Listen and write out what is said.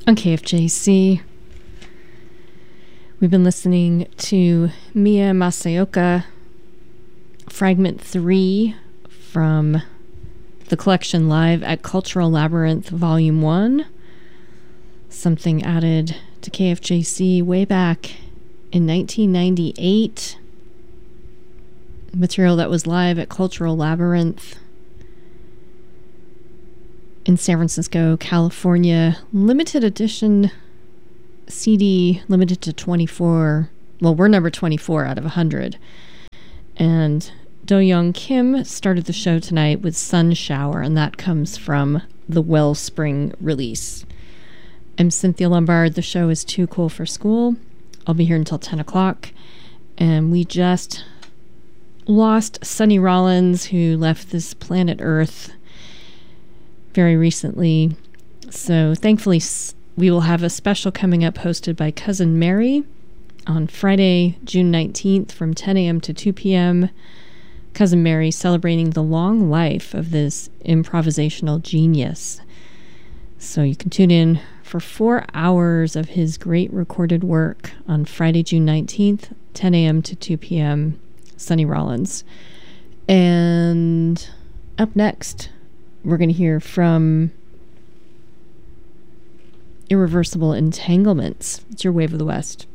On KFJC, we've been listening to Mia Masaoka, Fragment 3 from the collection Live at Cultural Labyrinth Volume 1, something added to KFJC way back in 1998, material that was live at Cultural Labyrinth in San Francisco, California. Limited edition CD, limited to 24. Well, we're number 24 out of 100. And Do-Young Kim started the show tonight with Sun Shower, and that comes from the Wellspring release. I'm Cynthia Lombard. The show is Too Cool for School. I'll be here until 10 o'clock. And we just lost Sonny Rollins, who left this planet Earth very recently. So thankfully, we will have a special coming up hosted by Cousin Mary on Friday, June 19th from 10 a.m. to 2 p.m. Cousin Mary celebrating the long life of this improvisational genius. So you can tune in for 4 hours of his great recorded work on Friday, June 19th, 10 a.m. to 2 p.m. Sonny Rollins. And up next, we're going to hear from Irreversible Entanglements. It's your Wave of the West.